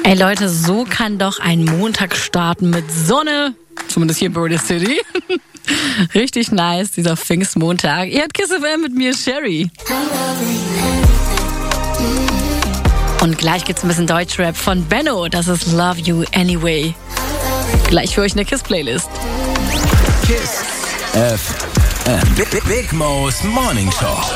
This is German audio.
Ey Leute, so kann doch ein Montag starten mit Sonne. Zumindest hier in Brody City. Richtig nice, dieser Pfingstmontag. Ihr habt Kiss FM mit mir, Sherry. Und gleich gibt's ein bisschen Deutschrap von Benno. Das ist Love You Anyway. Gleich für euch eine Kiss-Playlist. Kiss FM. Big Mo's Morning Show.